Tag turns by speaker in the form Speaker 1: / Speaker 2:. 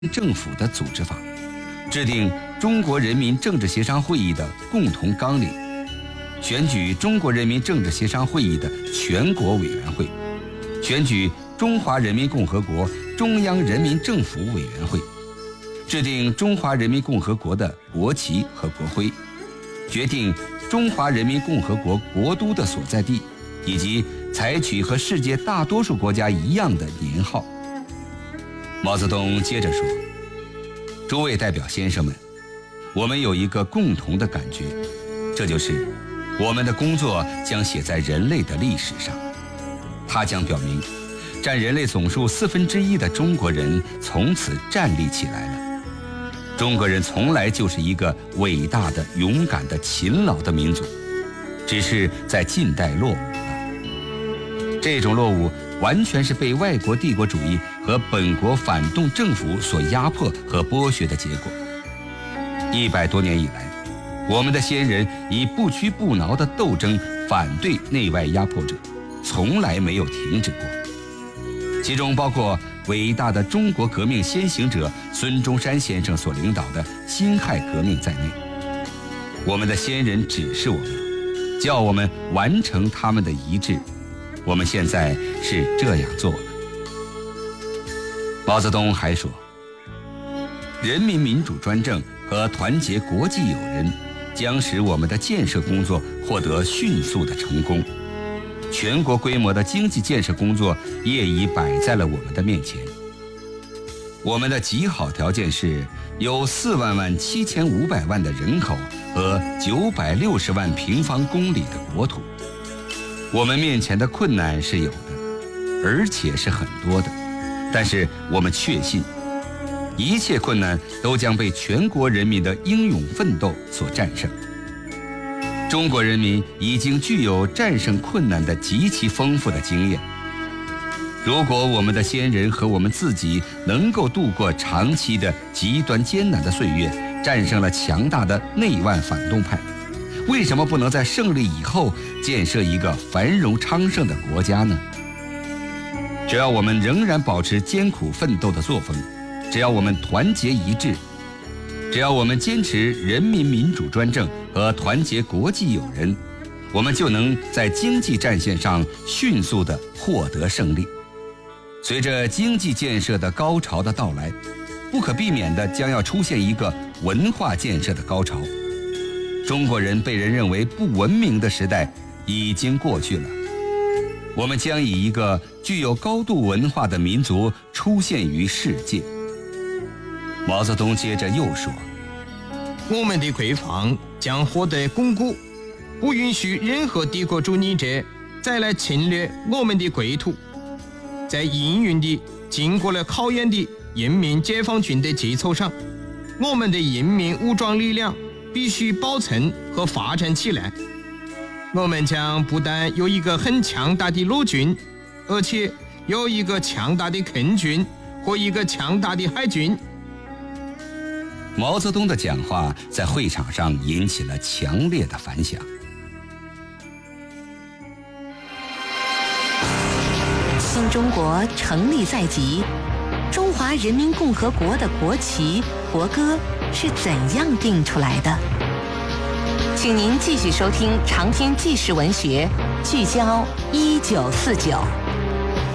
Speaker 1: 政府的组织法，制定中国人民政治协商会议的共同纲领，选举中国人民政治协商会议的全国委员会，选举中华人民共和国中央人民政府委员会，制定中华人民共和国的国旗和国徽，决定中华人民共和国国都的所在地，以及采取和世界大多数国家一样的年号。毛泽东接着说：“诸位代表先生们，我们有一个共同的感觉，这就是我们的工作将写在人类的历史上，它将表明占人类总数1/4的中国人从此站立起来了。中国人从来就是一个伟大的、勇敢的、勤劳的民族，只是在近代落伍了。这种落伍完全是被外国帝国主义和本国反动政府所压迫和剥削的结果。100多年以来，我们的先人以不屈不挠的斗争反对内外压迫者，从来没有停止过。其中包括伟大的中国革命先行者孙中山先生所领导的辛亥革命在内。我们的先人指示我们，叫我们完成他们的遗志。我们现在是这样做了。毛泽东还说，人民民主专政和团结国际友人将使我们的建设工作获得迅速的成功。全国规模的经济建设工作业已摆在了我们的面前。我们的极好条件是有47500万的人口和960万平方公里的国土。我们面前的困难是有的，而且是很多的，但是我们确信，一切困难都将被全国人民的英勇奋斗所战胜。中国人民已经具有战胜困难的极其丰富的经验。如果我们的先人和我们自己能够度过长期的极端艰难的岁月，战胜了强大的内外反动派，为什么不能在胜利以后建设一个繁荣昌盛的国家呢？只要我们仍然保持艰苦奋斗的作风，只要我们团结一致，只要我们坚持人民民主专政和团结国际友人，我们就能在经济战线上迅速地获得胜利。随着经济建设的高潮的到来，不可避免地将要出现一个文化建设的高潮。中国人被人认为不文明的时代已经过去了，我们将以一个具有高度文化的民族出现于世界。毛泽东接着又说，
Speaker 2: 我们的国防将获得巩固，不允许任何帝国主义者再来侵略我们的国土。在英勇的经过了考验的人民解放军的基础上，我们的人民武装力量必须保存和发展起来。我们将不但有一个很强大的陆军，而且有一个强大的空军和一个强大的海军。
Speaker 1: 毛泽东的讲话在会场上引起了强烈的反响。
Speaker 3: 新中国成立在即，中华人民共和国的国旗、国歌是怎样定出来的？请您继续收听长篇纪实文学《聚焦1949》。